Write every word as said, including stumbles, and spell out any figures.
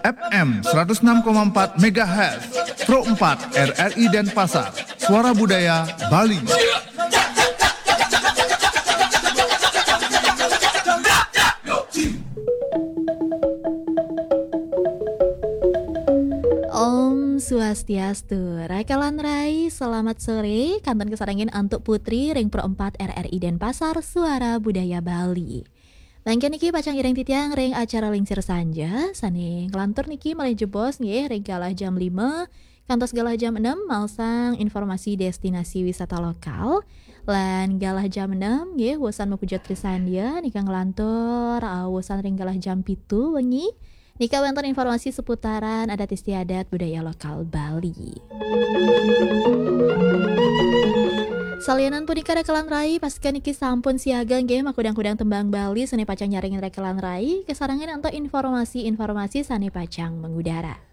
F M seratus enam koma empat megahertz, Pro empat R R I Denpasar, Suara Budaya Bali. Om Swastiastu, Rakalan Rai, selamat sore. Kanton kesarangin untuk Putri Ring Pro empat R R I Denpasar, Suara Budaya Bali. Langkian niki pacang ireng titiang ring acara lingsir sanja. Sane ngelantur niki malih jebos nggih ring galah jam lima, kantos galah jam enam malsang informasi destinasi wisata lokal. Lan galah jam enam nggih wusan mukujat Trisandya nika ngelantur uh, wusan ring galah jam pitu wengi. Nika wonten informasi seputaran adat istiadat budaya lokal Bali. Salianan punika Rekalan Rai pastikan niki sampun siaga nggih makudang-kudang tembang Bali sane pacang nyaringin Rekalan Rai kesarangan untuk informasi-informasi sane pacang mengudara.